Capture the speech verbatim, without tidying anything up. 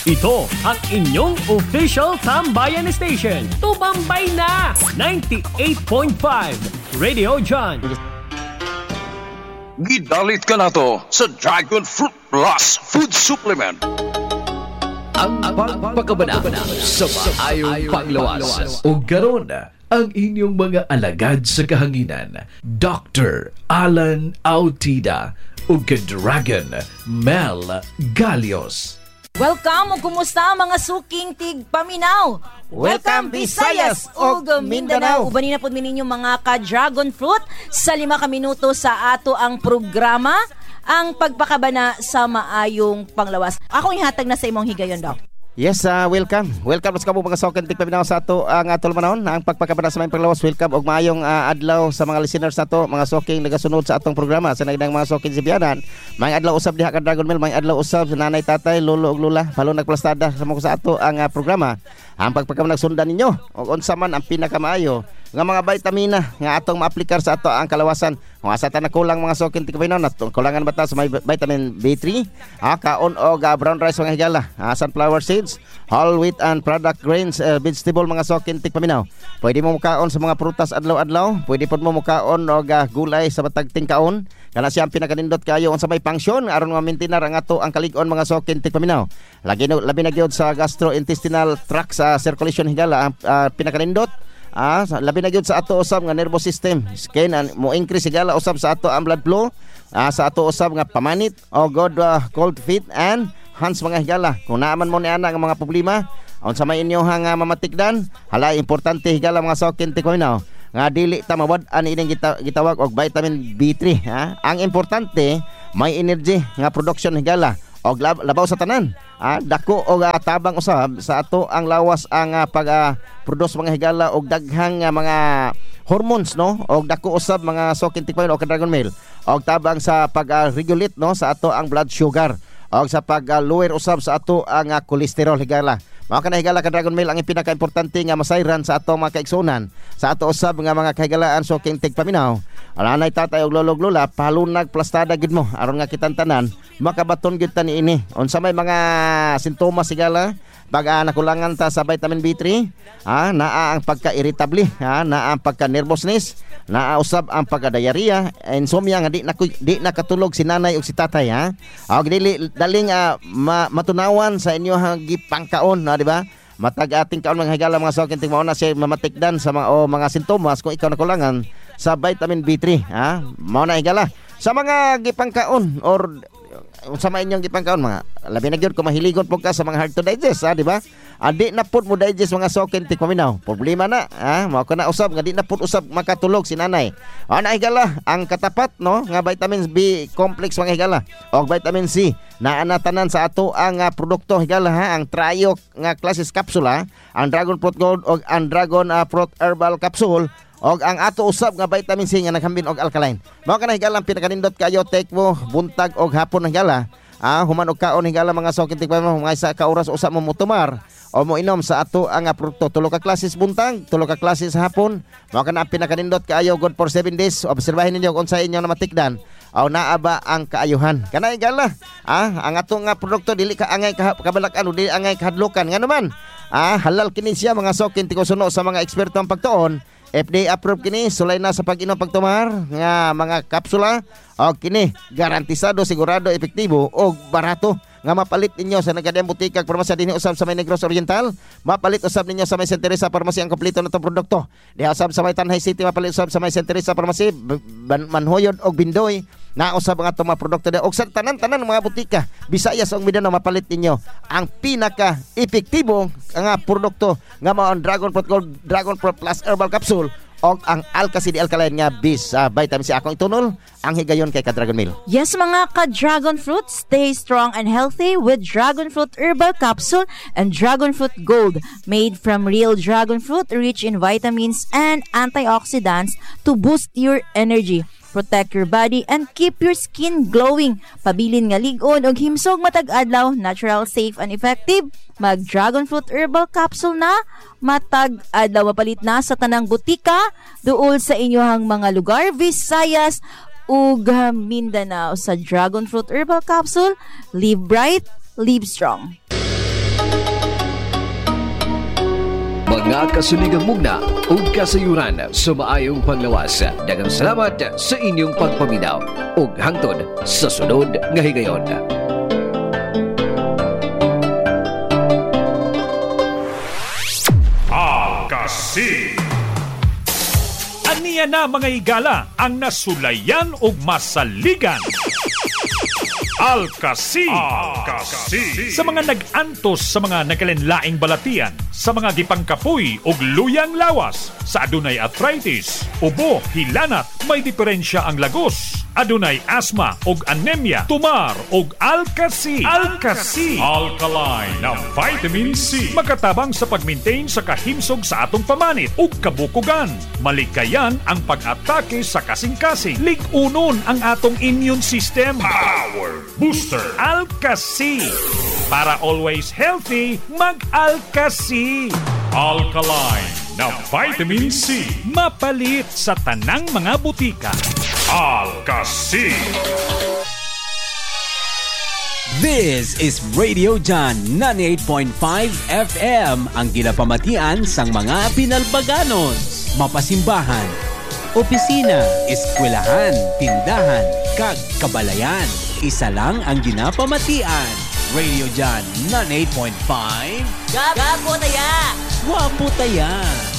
Ito ang inyong official Tambayan Station. Tumambay na! ninety-eight point five Radio John. Gidalit ka na to sa Dragon Fruit Plus Food Supplement. Ang pagpakabana sa maayong panglawas. O garon ang inyong mga alagad sa kahanginan. Doctor Alan Autida o Dragon Mel Galios. Welcome o kumusta mga suking tig Paminaw. Welcome Visayas o Mindanao. Ubanin na po ninyo mga ka-dragon fruit sa lima ka minuto sa ato ang programa, ang pagpakabana sa maayong panglawas. Ako ihatag na sa imong higayon, Doc. Yes, uh, welcome. Welcome sa kamo mga soken tig Paminaw sa ato ang ato manahon ang pagpakabana sa maayong panglawas. Welcome og maayong uh, adlaw sa mga listeners nato, mga soking nagasunod sa atong programa sa nagdang mga soking sibiyanan. May adlaw usab diha ka Dragon Mel, may adlaw usab sa nanay, tatay, lolo ug lola, palo nagplastada sa mga sa ato ang uh, programa. Ang pagpakabana sundan ninyo ug unsa man ang pinakamaayo nga mga vitamina nga atong maaplikar sa ato ang kalawasan. Kung asa ta na kulang mga sokin tig Paminaw, kulangan ba ta sa may vitamin B three, ha, kaon og uh, brown rice mga higala, uh, sunflower seeds, whole wheat and product grains, uh, vegetable mga sokin tig Paminaw. Pwede mo mukaon sa mga prutas adlaw-adlaw, pwede pod mo mukaon og uh, gulay sa batag tingkaon. Kana siya ang pinakanindot kayo unsa may function aron ma-maintain ang ato ang kalig-on mga sokin tig Paminaw. Lagi no labi na gyud sa gastrointestinal tract sa circulation higala ang uh, pinakanindot. Ah, labi na gyud sa ato usab nga nervous system, skin and mo increase sigala usab sa ato ang blood flow, ah, sa ato usab nga pamanit o good uh, cold feet and hands mga higala. Kung naaman mo ni ana nga mga problema unsa may inyo nga mamatikdan, hala importante higala mga sokin tig Paminaw nga dili ta mawad-an ining gita, gitawag og vitamin B three, ha. Ang importante may energy nga production higala og lab, labaw sa tanan. Ah, dako og uh, tabang usab sa ato ang lawas ang uh, pag uh, produce mga higala og daghang uh, mga hormones, no, og dako usab mga sokin tig Paminaw o Dragon Mel og tabang sa pag uh, regulate, no, sa ato ang blood sugar og sa pag uh, lower usab sa ato ang uh, cholesterol higala. Mao kana higala ka Dragon Mel ang pinaka-importante nga masayran sa ato mga kaigsunan sa ato usab nga mga kahigalaan soking tig Paminaw. Nanay, tatay og lolo ug lola, palunag plastada gid mo aron nga kitang tanan makabaton gid ta niini. Unsa may mga sintomas higala pag uh, nakulangan ta sa vitamin B three, ha, naa ang pagka-irritable, ha, naa ang pagka-nervousness, naa usab ang pagka-diarrhea, insomnia nga di na di nakatulog si nanay ug si tatay, ha. Og dili daling uh, ma, matunawan sa inyo hagi pangkaon, na di ba? Matag ating kaon mga higala mga sokin tig mao na siya mamatikdan sa mga o mga sintomas kung ikaw nakulangan sa vitamin B three, ha. Mao na higala sa mga gipangkaon or sa mga inyong gipangkaon mga labi na gyud kung mahiligon po ka sa mga hard to digest, ha, di ba? Adi na pud mo digest mga sokin tig Paminaw. Problema na, ha, mao kana usab nga di na pud usab makatulog si nanay. Ana higala ang katapat, no, nga vitamin B complex mga higala og vitamin C naa na tanan sa ato ang uh, produkto higala, ha, ang Trio nga klases kapsula, ang Dragon Fruit Gold og ang Dragon uh, Fruit Herbal Capsule og ang ato usab nga vitamin C nga naghambin og alkaline. Mao kana higala ang pinakanindot kayo, take mo buntag og hapon higala. Ah, human og kaon higala mga sokin tig Paminaw, mga isa ka oras usab mo mutumar o mo inom sa ato ang produkto. Tulo ka klases buntag, tulo ka klases hapon. Mao kana ang pinakanindot kaayo, good for seven days. Obserbahin ninyo kung unsa inyo na matikdan aw naa ba ang kaayuhan. Kana higala, ah, ang ato nga produkto dili ka angay kabalak-an, dili angay kahadlokan. Nga naman, ah, halal kini siya mga sokin tig suno sa mga eksperto ang pagtuon. F D A approved kini, sulay na sa pag-inom pagtumar nga mga kapsula o kini garantisado, sigurado, epektibo o barato nga mapalit ninyo sa nagadayang butika parmasya dinhi usab sa may Negros Oriental, mapalit usab ninyo sa may Saint Teresa Pharmacy ang kompleto natong produkto. Diha usab sa may Tanay City, mapalit usab sa may Saint Teresa Pharmacy, Manhoyod og Bindoy, na usab ang atong mga produkto diha og sa tanan-tanan mga butika Visayas ug Mindanao. Mapalit ninyo ang pinaka epektibo nga produkto nga mao ang Dragon Fruit Gold, Dragon Fruit Plus Herbal Capsule og ang Alka-C D Alkaline nga bis uh, vitamin C. Akong itunol ang higayon kay ka Dragon Mel. Yes mga ka Dragon Fruit, stay strong and healthy with Dragon Fruit Herbal Capsule and Dragon Fruit Gold, made from real dragon fruit, rich in vitamins and antioxidants to boost your energy, protect your body and keep your skin glowing. Pabilin nga lig-on og himsog matag adlaw, natural, safe and effective. Mag Dragon Fruit Herbal Capsule na matag adlaw, mapalit na sa tanang butika duol sa inyohang mga lugar Visayas ug Mindanao. Sa Dragon Fruit Herbal Capsule, live bright, live strong. mga kasuligang mugna ug kasayuran sa maayong panglawas. Daghang salamat sa inyong pagpaminaw ug hangtod sa sunod nga higayon. Alcacid. Aniya na mga higala ang nasulayan ug masaligan. Alcacid. Alcacid. Sa mga nag-antos sa mga nakalenlaing balatian, sa mga gipangkapoy ug luyang lawas, sa adunay arthritis, ubo, hilanat, may diferensya ang lagos, adunay asthma ug anemia, tumar ug Alcacid. Alcacid. Alkaline na vitamin C. Makatabang sa pag-maintain sa kahimsog sa atong pamanit ug kabukugan. Malikayan ang pag-atake sa kasing-kasing. Lig-unon ang atong immune system. Power Booster. Alcacid. Para always healthy, mag-Alcacid. Alkaline na vitamin C. Mapalit sa tanang mga butika. Alcacid. This is Radio John ninety-eight point five F M, ang ginapamatian sang mga pinalbaganos, mapasimbahan, opisina, eskwelahan, tindahan, kag kabalayan. Isa lang ang ginapamatian. Radio John ninety-eight point five. Gapo taya! Wapo taya!